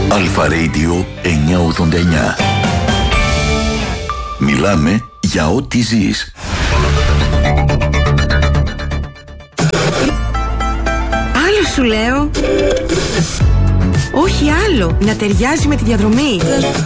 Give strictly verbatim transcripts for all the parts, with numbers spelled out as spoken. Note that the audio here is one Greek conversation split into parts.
Αλφα Radio εννιακόσια ογδόντα εννιά. Μιλάμε για ό,τι ζεις. Άλλο σου λέω. Όχι άλλο. Να ταιριάζει με τη διαδρομή.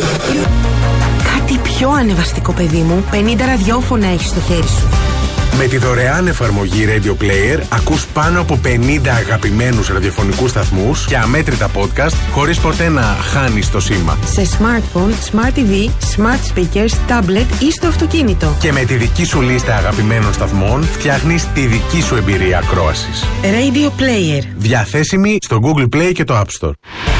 Κάτι πιο ανεβαστικό, παιδί μου. πενήντα ραδιόφωνα έχεις στο χέρι σου. Με τη δωρεάν εφαρμογή Radio Player ακούς πάνω από πενήντα αγαπημένους ραδιοφωνικούς σταθμούς και αμέτρητα podcast χωρίς ποτέ να χάνεις το σήμα. Σε smartphone, smart τι βι, smart speakers, tablet ή στο αυτοκίνητο. Και με τη δική σου λίστα αγαπημένων σταθμών φτιάχνεις τη δική σου εμπειρία ακρόασης. Radio Player. Διαθέσιμη στο Google Play και το App Store.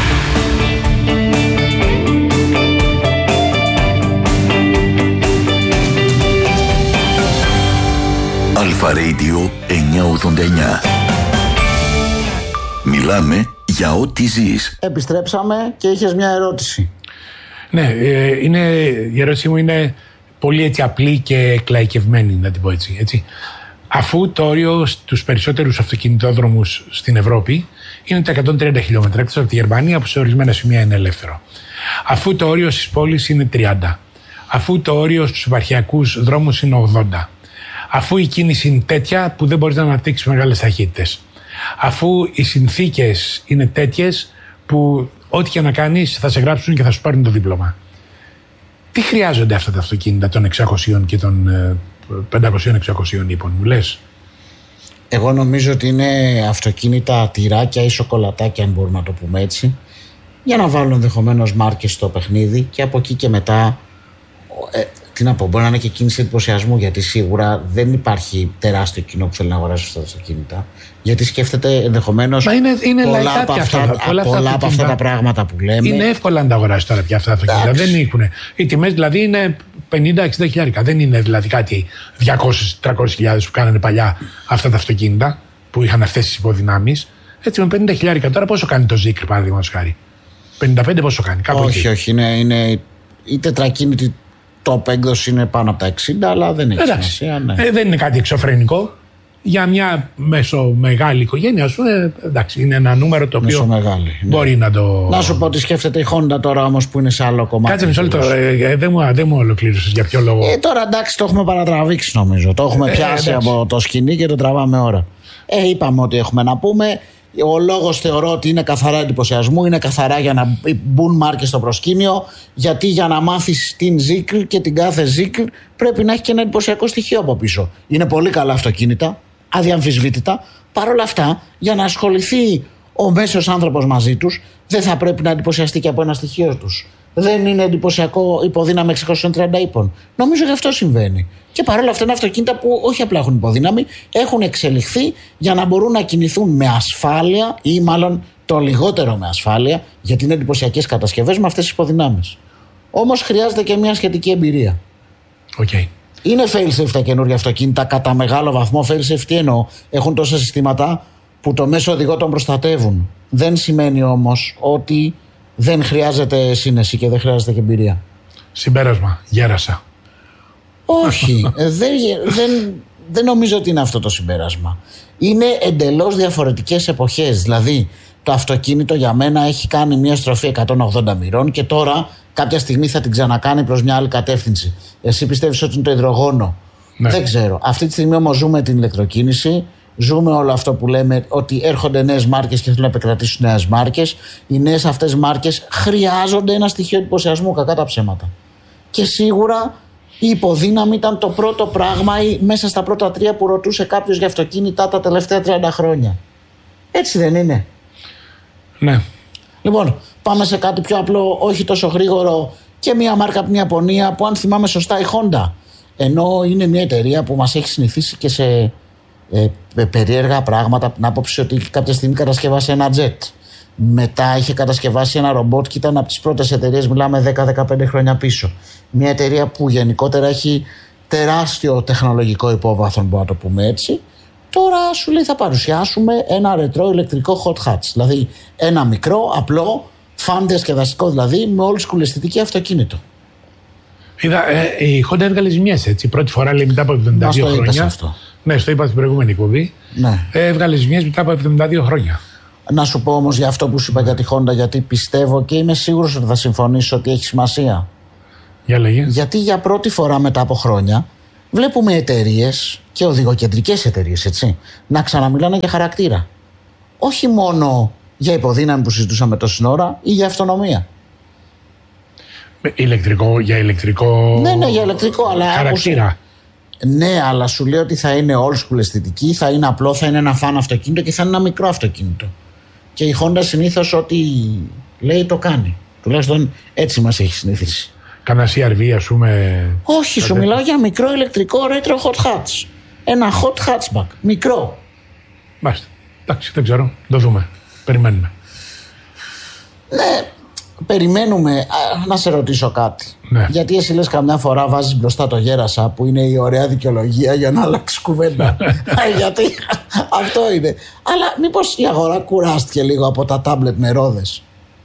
Αλφα Radio εννιακόσια ογδόντα εννιά. Μιλάμε για ό,τι ζεις. Επιστρέψαμε και είχες μια ερώτηση. Ναι, ε, είναι, η ερώτησή μου είναι πολύ έτσι απλή και εκλαϊκευμένη, να την πω έτσι, έτσι. Αφού το όριο στους περισσότερους αυτοκινητόδρομους στην Ευρώπη είναι τα εκατόν τριάντα χιλιόμετρα, εκτός από τη Γερμανία που σε ορισμένα σημεία είναι ελεύθερο. Αφού το όριο στις πόλεις είναι τριάντα. Αφού το όριο στους επαρχιακούς δρόμους είναι ογδόντα. Αφού η κίνηση είναι τέτοια που δεν μπορείς να αναπτύξεις μεγάλες ταχύτητες. Αφού οι συνθήκες είναι τέτοιες που ό,τι και να κάνεις θα σε γράψουν και θα σου πάρουν το δίπλωμα. Τι χρειάζονται αυτά τα αυτοκίνητα των εξακοσίων και των πεντακοσίων εξακοσίων ύπων, μου λες? Εγώ νομίζω ότι είναι αυτοκίνητα τυράκια ή σοκολατάκια, αν μπορούμε να το πούμε έτσι, για να βάλουν ενδεχομένως μάρκες στο παιχνίδι και από εκεί και μετά. Ε, τι να πω, μπορεί να είναι και κίνηση εντυπωσιασμού, γιατί σίγουρα δεν υπάρχει τεράστιο κοινό που θέλει να αγοράσει αυτά τα αυτοκίνητα. Γιατί σκέφτεται ενδεχομένως πολλά από αυτά, αυτά, πολλά πολλά από αυτά τα πράγματα που λέμε. Είναι εύκολα να τα αγοράσει τώρα πια αυτά τα αυτοκίνητα. Δεν έχουν. Οι τιμές δηλαδή είναι πενήντα εξήντα χιλιάρικα. Δεν είναι δηλαδή κάτι διακόσιες με τριακόσιες χιλιάδες που κάνανε παλιά αυτά τα αυτοκίνητα που είχαν αυτές τις υποδυνάμεις. Έτσι με πενήντα χιλιάρικα τώρα πόσο κάνει το Zikr, παραδείγματος χάρη? πενήντα πέντε πόσο κάνει? Κάπου όχι, εκεί. όχι. Είναι, είναι η τετρακίνητη. Το έκδοση είναι πάνω από τα εξήντα, αλλά δεν έχει σημασία. Ναι. Ε, δεν είναι κάτι εξωφρενικό. Για μια μέσο μεγάλη οικογένεια, ας πούμε, εντάξει, είναι ένα νούμερο το οποίο μεγάλη, μπορεί ναι. να το. Να σου πω ότι σκέφτεται η Honda τώρα όμως που είναι σε άλλο κομμάτι. Κάτσε μισό λεπτό. Ε, δεν μου, δε μου ολοκλήρωσες για ποιο λόγο. Ε, τώρα εντάξει, το έχουμε παρατραβήξει νομίζω. Το έχουμε ε, πιάσει ε, από το σκηνή και το τραβάμε ώρα. Ε, είπαμε ότι έχουμε να πούμε. Ο λόγος θεωρώ ότι είναι καθαρά εντυπωσιασμού, είναι καθαρά για να μπουν μάρκες στο προσκήνιο, γιατί για να μάθεις την Zikr και την κάθε Zikr πρέπει να έχει και ένα εντυπωσιακό στοιχείο από πίσω. Είναι πολύ καλά αυτοκίνητα, αδιαμφισβήτητα. Παρ' όλα αυτά, για να ασχοληθεί ο μέσος άνθρωπος μαζί τους, δεν θα πρέπει να εντυπωσιαστεί και από ένα στοιχείο τους. Δεν είναι εντυπωσιακό υποδύναμη εξακόσιων τριάντα ύπων. Νομίζω ότι αυτό συμβαίνει. Και παρόλα αυτά είναι αυτοκίνητα που όχι απλά έχουν υποδύναμη, έχουν εξελιχθεί για να μπορούν να κινηθούν με ασφάλεια ή μάλλον το λιγότερο με ασφάλεια, γιατί είναι εντυπωσιακές κατασκευές με αυτές τις υποδυνάμεις. Όμως χρειάζεται και μια σχετική εμπειρία. Okay. Είναι fail-safe τα καινούργια αυτοκίνητα κατά μεγάλο βαθμό. Fail-safe τι εννοώ? Έχουν τόσα συστήματα που το μέσο οδηγό τον προστατεύουν. Δεν σημαίνει όμως ότι δεν χρειάζεται σύνεση και δεν χρειάζεται και εμπειρία. Συμπέρασμα, γέρασα. Όχι, δεν, δεν, δεν νομίζω ότι είναι αυτό το συμπέρασμα. Είναι εντελώς διαφορετικές εποχές. Δηλαδή το αυτοκίνητο για μένα έχει κάνει μια στροφή εκατόν ογδόντα μοιρών και τώρα κάποια στιγμή θα την ξανακάνει προς μια άλλη κατεύθυνση. Εσύ πιστεύεις ότι είναι το υδρογόνο? Ναι. Δεν ξέρω. Αυτή τη στιγμή όμως ζούμε την ηλεκτροκίνηση. Ζούμε όλο αυτό που λέμε ότι έρχονται νέες μάρκες και θέλουν να επικρατήσουν νέες μάρκες. Οι νέες αυτές μάρκες χρειάζονται ένα στοιχείο εντυπωσιασμού, κακά τα ψέματα. Και σίγουρα η υποδύναμη ήταν το πρώτο πράγμα ή μέσα στα πρώτα τρία που ρωτούσε κάποιος για αυτοκίνητα τα τελευταία τριάντα χρόνια. Έτσι δεν είναι? Ναι. Λοιπόν, πάμε σε κάτι πιο απλό, όχι τόσο γρήγορο, και μια μάρκα από την Ιαπωνία που αν θυμάμαι σωστά η Honda. Ενώ είναι μια εταιρεία που μας έχει συνηθίσει και σε ε, περίεργα πράγματα, από την άποψη ότι κάποια στιγμή κατασκευάσει ένα jet. Μετά είχε κατασκευάσει ένα ρομπότ και ήταν από τις πρώτες εταιρείες, μιλάμε δέκα με δεκαπέντε χρόνια πίσω. Μια εταιρεία που γενικότερα έχει τεράστιο τεχνολογικό υπόβαθρο, μπορούμε να το πούμε έτσι. Τώρα σου λέει θα παρουσιάσουμε ένα ρετρό ηλεκτρικό hot hatch. Δηλαδή ένα μικρό, απλό, φαν διασκεδαστικό δηλαδή, με όλη σκουλαισθητική αυτοκίνητο. Είδα, ε, η Honda έβγαλε ζημιές έτσι. Πρώτη φορά λέει μετά από εβδομήντα δύο χρόνια. Αυτό. Ναι, στο είπα στην προηγούμενη εκπομπή. Ναι. Ε, έβγαλε ζημιές μετά από εβδομήντα δύο χρόνια. Να σου πω όμως για αυτό που σου είπα για τη Honda, γιατί πιστεύω και είμαι σίγουρος ότι θα συμφωνήσω ότι έχει σημασία. Για λέγε. Γιατί για πρώτη φορά μετά από χρόνια βλέπουμε εταιρείες και οδηγοκεντρικές εταιρείες, έτσι, να ξαναμιλάνε για χαρακτήρα. Όχι μόνο για υποδύναμη που συζητούσαμε τόση ώρα ή για αυτονομία. Ηλεκτρικό, για ηλεκτρικό. Ναι, ναι, για ηλεκτρικό, αλλά. Χαρακτήρα. Ναι, αλλά σου λέω ότι θα είναι old school αισθητική, θα είναι απλό, θα είναι ένα φαν αυτοκίνητο και θα είναι ένα μικρό αυτοκίνητο. Και η Honda συνήθως ό,τι λέει το κάνει. Τουλάχιστον έτσι μας έχει συνηθίσει. Κάνα σι αρ βι, ας πούμε. Όχι, σου μιλάω για μικρό ηλεκτρικό retro hot hatch. Ένα hot hatchback, μικρό. Μάλιστα. Εντάξει, δεν ξέρω. Το δούμε. Περιμένουμε. Ναι, περιμένουμε. Α, να σε ρωτήσω κάτι. Ναι. Γιατί εσύ λες καμιά φορά βάζεις μπροστά το γέρασα, που είναι η ωραία δικαιολογία για να αλλάξει κουβέντα. Γιατί αυτό είναι. Αλλά μήπως η αγορά κουράστηκε λίγο από τα τάμπλετ με ρόδες?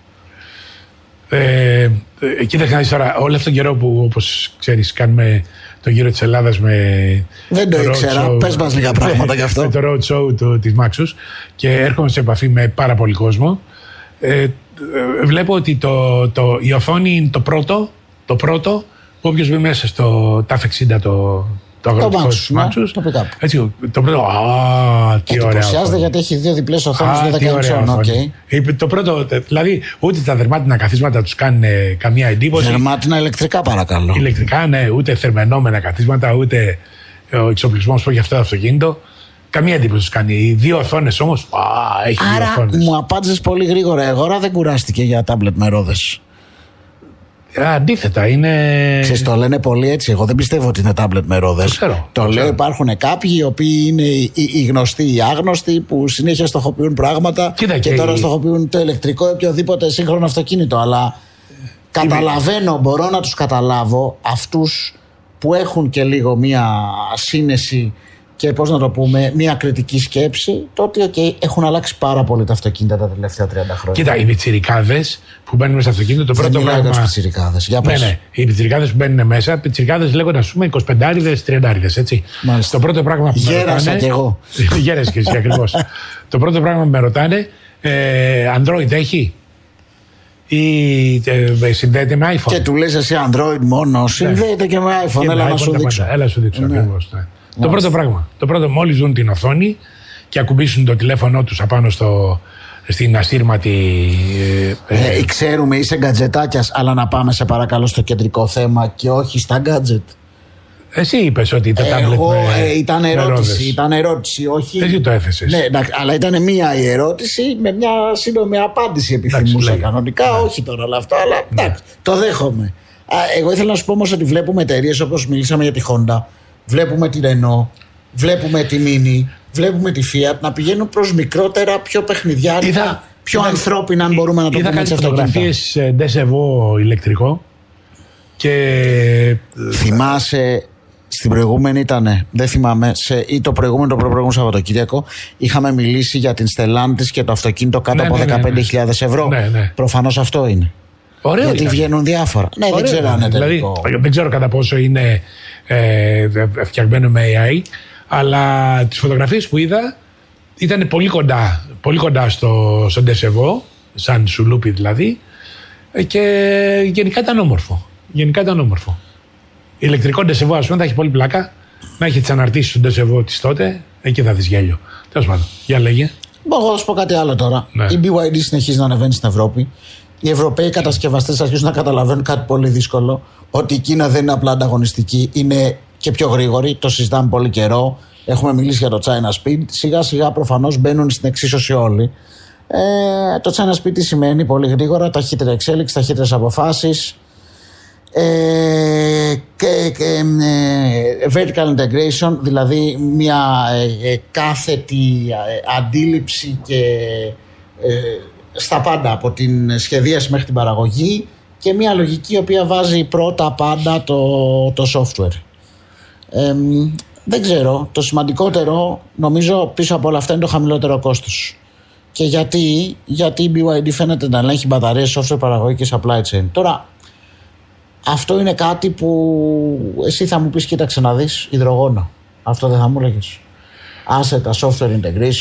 Ε, ε, κοίταξε να δεις τώρα, όλο αυτόν τον καιρό που, όπως ξέρεις, κάνουμε το γύρο της Ελλάδας με. Δεν το ήξερα. show, πες μας λίγα πράγματα γι' αυτό. Με το road show του, της Maxus και έρχομαι σε επαφή με πάρα πολύ κόσμο. Ε, ε, βλέπω ότι το, το, η οθόνη είναι το πρώτο, το πρώτο που όποιος μπει μέσα στο ταφ εξήντα το, το αγροτικό της Maxus. Το pick-up. Έτσι, το πρώτο. Α, τι ωραία. Εντυπωσιάζεται γιατί έχει δύο διπλές οθόνες δώδεκα ιντσών. Okay. Το πρώτο, δηλαδή, ούτε τα δερμάτινα καθίσματα τους κάνουν καμία εντύπωση. Δερμάτινα ηλεκτρικά, παρακαλώ. Ηλεκτρικά, ναι, ούτε θερμενόμενα καθίσματα, ούτε ο εξοπλισμός που έχει αυτό το αυτοκίνητο. Καμία εντύπωση τους κάνει. Οι δύο οθόνες όμως, α, έχει Άρα, δύο οθόνες. μου απάντησες πολύ γρήγορα. Η αγορά δεν κουράστηκε για τάμπλετ με ρόδες. Αντίθετα, είναι. Ξέρεις, το λένε πολύ έτσι. Εγώ δεν πιστεύω ότι είναι τάμπλετ με ρόδες. Το ξέρω. Το το λέω, ξέρω. υπάρχουν κάποιοι οι οποίοι είναι οι, οι γνωστοί, οι άγνωστοι, που συνέχεια στοχοποιούν πράγματα. Κοίτα, και, και τώρα η... στοχοποιούν το ηλεκτρικό ή οποιοδήποτε σύγχρονο αυτοκίνητο. Αλλά καταλαβαίνω, μπορώ να τους καταλάβω αυτούς που έχουν και λίγο μία σύνεση και πώς να το πούμε, μία κριτική σκέψη, το ότι okay, έχουν αλλάξει πάρα πολύ τα αυτοκίνητα τα τελευταία τριάντα χρόνια. Κοίτα, οι πιτσιρικάδες που μπαίνουν μέσα στο αυτοκίνητο, το Δεν πρώτο μιλάω πράγμα. για τους πιτσιρικάδες. Για Ναι, πες. ναι. Οι πιτσιρικάδες που μπαίνουν μέσα, πιτσιρικάδες λέγονται, ας πούμε, εικοσιπεντάριδες, τριαντάριδες, έτσι. Μάλιστα. Το πρώτο πράγμα που με Γέρασα ρωτάνε. κι εγώ. Γέρασε και εσύ ακριβώς. Το πρώτο πράγμα που με ρωτάνε, ε, Android έχει ή ε, συνδέεται με iPhone. Και του λες εσύ Android μόνο, συνδέεται και με iPhone. Και Έλα με να iPhone σου τα δείξω. πάντα. Έλα σου δείξω Ναι. ακριβώς. Ναι. Το πρώτο πράγμα. Το πρώτο, μόλις δουν την οθόνη και ακουμπήσουν το τηλέφωνο τους απάνω στο, στην ασύρματη. Ε, ε, Ε, ξέρουμε, είσαι γκατζετάκιας, αλλά να πάμε σε παρακαλώ στο κεντρικό θέμα και όχι στα γκάτζετ. εσύ είπες ότι τα τάμπλετ. Εγώ με, ε, ήταν με ερώτηση, ρόδες. ήταν ερώτηση, όχι. Εσύ το έθεσες. Ναι, εντάξει, αλλά ήταν μία η ερώτηση με μια σύντομη απάντηση επιθυμούσα λέγε. κανονικά. Ναι. Όχι τώρα όλα αυτά, αλλά εντάξει, το δέχομαι. Α, εγώ ήθελα να σου πω όμως ότι βλέπουμε εταιρείες όπως μιλήσαμε για τη Honda, βλέπουμε τη Renault, βλέπουμε τη Mini, βλέπουμε τη Fiat να πηγαίνουν προς μικρότερα, πιο παιχνιδιάρικα, Είδα- πιο είδα- ανθρώπινα, αν μπορούμε να το Είδα πούμε κάτι έτσι αυτοκίνητα. φωτογραφίες ε, ντεσεβό ηλεκτρικό και Θυμάσαι, στην προηγούμενη ήταν, δεν θυμάμαι, σε, ή το προηγούμενο το προηγούμενο Σαββατοκύριακο, είχαμε μιλήσει για την Stellantis και το αυτοκίνητο κάτω Ναι, από ναι, ναι, ναι. δεκαπέντε χιλιάδες ευρώ. Ναι, ναι. Προφανώς αυτό είναι. ωραίο Γιατί ήταν. βγαίνουν διάφορα. Ναι, Ωραίο δεν ξέρω αν είναι ήταν. τελικό. Δηλαδή, δεν ξέρω κατά πόσο είναι ε, φτιαγμένο με έι άι, αλλά τις φωτογραφίες που είδα ήταν πολύ κοντά, πολύ κοντά στο, στο ντεσεβό, σαν σουλούπι δηλαδή, ε, και γενικά ήταν όμορφο. Γενικά ήταν όμορφο. Ηλεκτρικό ντεσεβό, ας πούμε, θα έχει πολύ πλάκα. Να έχει τις αναρτήσεις του ντεσεβό της τότε, εκεί θα δεις γέλιο. Τέλος πάντων, για λέγε. Μπορώ να σου πω κάτι άλλο τώρα. Ναι. Η μπι γουάι ντι συνεχίζει να ανεβαίνει στην Ευρώπη. Οι Ευρωπαίοι κατασκευαστές αρχίζουν να καταλαβαίνουν κάτι πολύ δύσκολο. Ότι η Κίνα δεν είναι απλά ανταγωνιστική, είναι και πιο γρήγορη. Το συζητάμε πολύ καιρό. Έχουμε μιλήσει για το China Speed. Σιγά σιγά προφανώς μπαίνουν στην εξίσωση όλοι. Ε, το China Speed τι σημαίνει? Πολύ γρήγορα, ταχύτερη εξέλιξη, ταχύτερες αποφάσεις. Ε, και, και, ε, vertical integration, δηλαδή μια ε, ε, κάθετη ε, αντίληψη και ε, στα πάντα, από την σχεδίαση μέχρι την παραγωγή, και μια λογική η οποία βάζει πρώτα πάντα το, το software. Ε, δεν ξέρω, το σημαντικότερο νομίζω πίσω από όλα αυτά είναι το χαμηλότερο κόστος. Και γιατί, γιατί η μπι γουάι ντι φαίνεται να ελέγχει μπαταρίες, software, παραγωγή και supply chain. Τώρα, αυτό είναι κάτι που εσύ θα μου πεις, κοίταξε να δεις, υδρογόνο. Αυτό δεν θα μου έλεγες? Άσε τα software integration.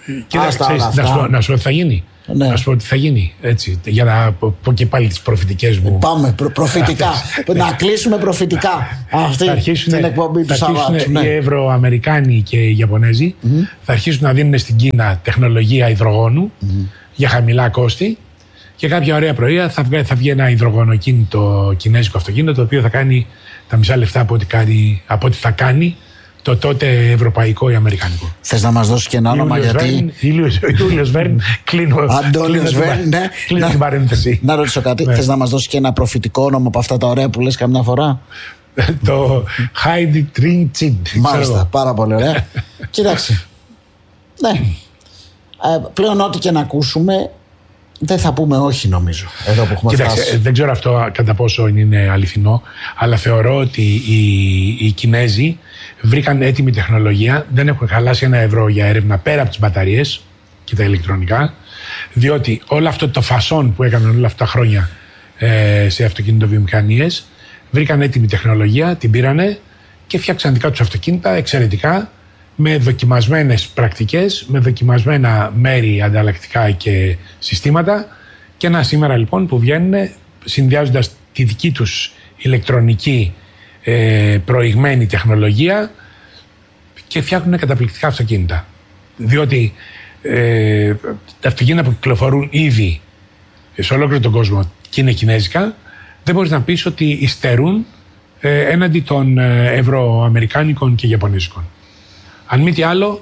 Κοίταξε, να σου, να σου πω τι θα γίνει. Ναι. Να σου πω τι θα γίνει. Έτσι, για να πω και πάλι τις προφητικές μου. Πάμε, προ, προφητικά. Να κλείσουμε προφητικά αυτή θα αρχίσουν, την εκπομπή του Σαββάτου. Ναι. Οι Ευρωαμερικάνοι και οι Ιαπωνέζοι mm-hmm. θα αρχίσουν να δίνουν στην Κίνα τεχνολογία υδρογόνου mm-hmm. για χαμηλά κόστη. Και κάποια ωραία πρωία θα βγει, θα βγει ένα υδρογονοκίνητο κινέζικο αυτοκίνητο το οποίο θα κάνει τα μισά λεφτά από ό,τι, κάνει, από ό,τι θα κάνει το τότε ευρωπαϊκό ή αμερικανικό. Θες να μας δώσεις και ένα όνομα γιατί. Ιούλιος Βέρν, κλείνω. Αντώνιος Βέρν, ναι. Κλείνω την παρένθεση. Να ρωτήσω κάτι. Θες να μας δώσεις και ένα προφητικό όνομα από αυτά τα ωραία που λες καμιά φορά. Το Heidi Trin Chin. Μάλιστα, πάρα πολύ ωραία. Κοίταξε. Ναι. Πλέον ό,τι και να ακούσουμε. Δεν θα πούμε όχι, νομίζω. Εδώ που έχουμε Κοίταξε, φτάσει. Δεν ξέρω αυτό κατά πόσο είναι αληθινό, αλλά θεωρώ ότι οι, οι Κινέζοι βρήκαν έτοιμη τεχνολογία, δεν έχουν χαλάσει ένα ευρώ για έρευνα πέρα από τις μπαταρίες και τα ηλεκτρονικά, διότι όλο αυτό το φασόν που έκαναν όλα αυτά τα χρόνια ε, σε αυτοκινητοβιομηχανίες, βρήκαν έτοιμη τεχνολογία, την πήρανε και φτιάξαν δικά τους αυτοκίνητα εξαιρετικά, με δοκιμασμένες πρακτικές, με δοκιμασμένα μέρη ανταλλακτικά και συστήματα και ένα σήμερα λοιπόν που βγαίνουν συνδυάζοντας τη δική τους ηλεκτρονική ε, προηγμένη τεχνολογία και φτιάχνουν καταπληκτικά αυτοκίνητα. Διότι ε, τα αυτοκίνητα που κυκλοφορούν ήδη σε ολόκληρο τον κόσμο και είναι κινέζικα, δεν μπορείς να πεις ότι υστερούν ε, έναντι των ε, ευρωαμερικάνικων και ιαπωνέζικων. Αν μη τι άλλο,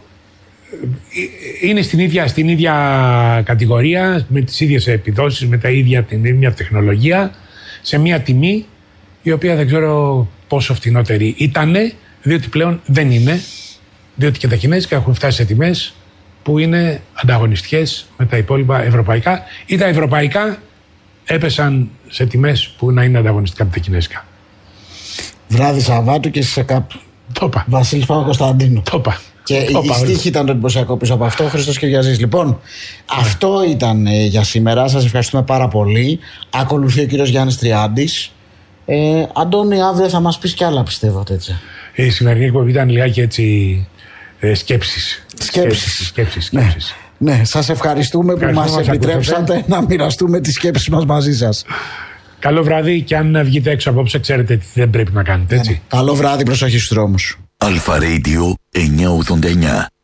είναι στην ίδια, στην ίδια κατηγορία, με τις ίδιες επιδόσεις, με τα ίδια, την ίδια τεχνολογία, σε μια τιμή η οποία δεν ξέρω πόσο φτηνότερη ήτανε, διότι πλέον δεν είναι, διότι και τα κινέζικα έχουν φτάσει σε τιμές που είναι ανταγωνιστικές με τα υπόλοιπα ευρωπαϊκά ή τα ευρωπαϊκά έπεσαν σε τιμές που να είναι ανταγωνιστικά με τα κινέζικα. Βράδυ Σαββάτου και σε κάπου. Το είπα. Βασίλης Παπακοσταντίνου. Το είπα. Και η στίχη ήταν το εντυπωσιακό πίσω από αυτό. Ο Χρήστος Κυριαζής. Λοιπόν, yeah. αυτό ήταν ε, για σήμερα. Σας ευχαριστούμε πάρα πολύ. Ακολουθεί ο κύριος Γιάννης Τριάντης. Ε, Αντώνη, αύριο θα μας πεις κι άλλα, πιστεύω τέτοια. Η σημερινή εκπομπή ήταν λιγάκι έτσι ε, σκέψεις. Σκέψεις. Σκέψεις, σκέψεις. Ναι. ναι, σας ευχαριστούμε που μας, μας επιτρέψατε ακούσατε. να μοιραστούμε τις σκέψεις μας μαζί σας. Καλό βράδυ και αν βγείτε έξω απόψε ξέρετε τι δεν πρέπει να κάνετε, έτσι. Ναι. Καλό βράδυ, προσοχή στους δρόμους. Αλφα Radio εννιακόσια ογδόντα εννιά.